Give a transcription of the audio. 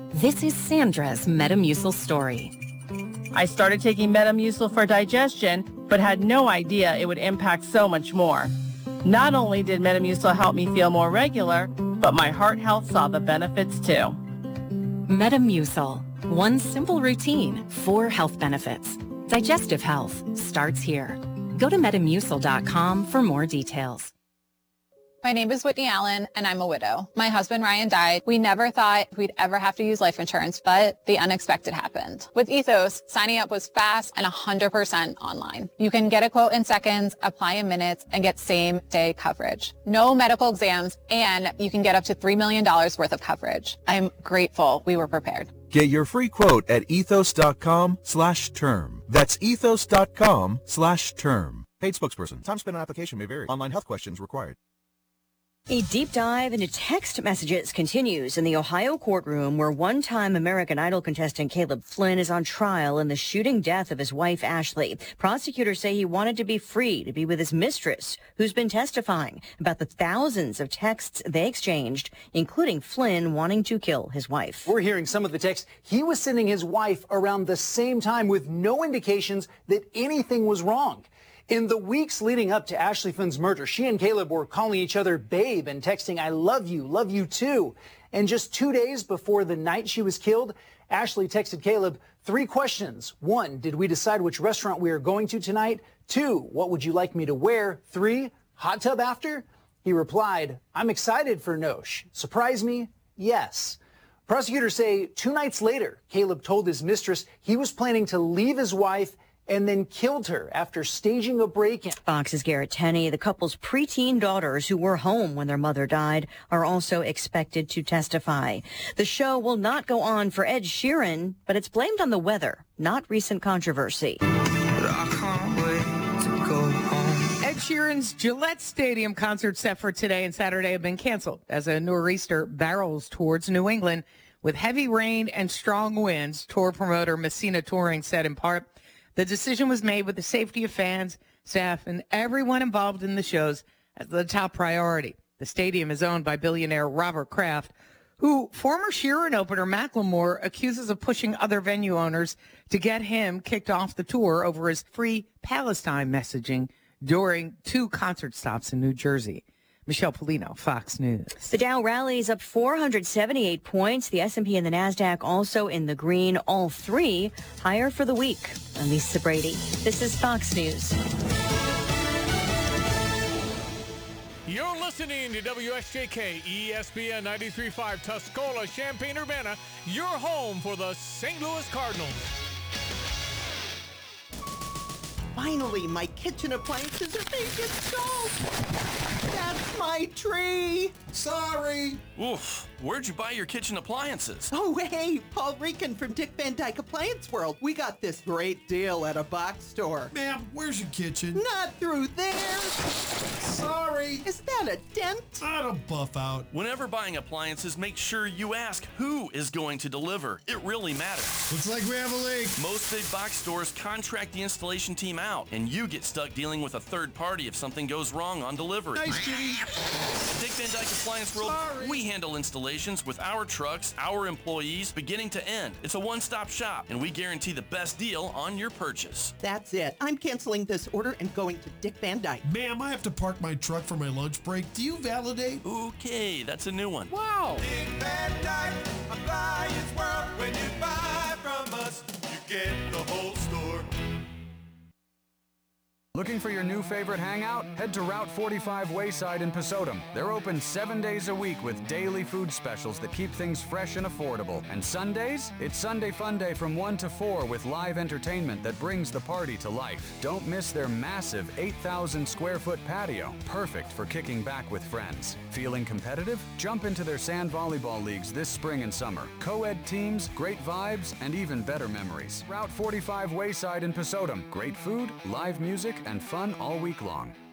This is Sandra's Metamucil story. I started taking Metamucil for digestion, but had no idea it would impact so much more. Not only did Metamucil help me feel more regular, but my heart health saw the benefits too. Metamucil. One simple routine, 4 health benefits. Digestive health starts here. Go to Metamucil.com for more details. My name is Whitney Allen, and I'm a widow. My husband, Ryan, died. We never thought we'd ever have to use life insurance, but the unexpected happened. With Ethos, signing up was fast and 100% online. You can get a quote in seconds, apply in minutes, and get same-day coverage. No medical exams, and you can get up to $3 million worth of coverage. I'm grateful we were prepared. Get your free quote at ethos.com/term. That's ethos.com/term. Paid spokesperson. Time spent on application may vary. Online health questions required. A deep dive into text messages continues in the Ohio courtroom where one-time American Idol contestant Caleb Flynn is on trial in the shooting death of his wife, Ashley. Prosecutors say he wanted to be free to be with his mistress, who's been testifying about the thousands of texts they exchanged, including Flynn wanting to kill his wife. We're hearing some of the texts he was sending his wife around the same time with no indications that anything was wrong. In the weeks leading up to Ashley Flynn's murder, she and Caleb were calling each other babe and texting, "I love you too." And just 2 days before the night she was killed, Ashley texted Caleb 3 questions. 1, did we decide which restaurant we are going to tonight? 2, what would you like me to wear? 3, hot tub after? He replied, "I'm excited for Nosh. Surprise me? Yes." Prosecutors say 2 nights later, Caleb told his mistress he was planning to leave his wife and then killed her after staging a break-in. Fox's Garrett Tenney, the couple's preteen daughters who were home when their mother died, are also expected to testify. The show will not go on for Ed Sheeran, but it's blamed on the weather, not recent controversy. Ed Sheeran's Gillette Stadium concert set for today and Saturday have been canceled as a nor'easter barrels towards New England with heavy rain and strong winds. Tour promoter Messina Touring said in part, the decision was made with the safety of fans, staff, and everyone involved in the shows as the top priority. The stadium is owned by billionaire Robert Kraft, who former Sheeran opener Macklemore accuses of pushing other venue owners to get him kicked off the tour over his free Palestine messaging during 2 concert stops in New Jersey. Michelle Polino, Fox News. The Dow rallies up 478 points. The S&P and the NASDAQ also in the green, all 3 higher for the week. I'm Lisa Brady. This is Fox News. You're listening to WSJK ESPN 93.5 Tuscola, Champaign-Urbana, your home for the St. Louis Cardinals. Finally, my kitchen appliances are being installed. That's my tree. Sorry. Oof. Where'd you buy your kitchen appliances? Oh, hey, Paul Rican from Dick Van Dyke Appliance World. We got this great deal at a box store. Ma'am, where's your kitchen? Not through there. Sorry. Is that a dent? I'll buff out. Whenever buying appliances, make sure you ask who is going to deliver. It really matters. Looks like we have a leak. Most big box stores contract the installation team out, and you get stuck dealing with a third party if something goes wrong on delivery. Nice, Jimmy. Dick Van Dyke Appliance World, we handle installations with our trucks, our employees, beginning to end. It's a one-stop shop, and we guarantee the best deal on your purchase. That's it. I'm canceling this order and going to Dick Van Dyke. Ma'am, I have to park my truck for my lunch break. Do you validate? Okay, that's a new one. Wow. Dick Van Dyke Appliance World. When you buy from us, you get the whole store. Looking for your new favorite hangout? Head to Route 45 Wayside in Pasodum. They're open 7 days a week with daily food specials that keep things fresh and affordable. And Sundays? It's Sunday Fun Day from 1 to 4 with live entertainment that brings the party to life. Don't miss their massive 8,000 square foot patio, perfect for kicking back with friends. Feeling competitive? Jump into their sand volleyball leagues this spring and summer. Co-ed teams, great vibes, and even better memories. Route 45 Wayside in Pasodum. Great food, live music, and fun all week long.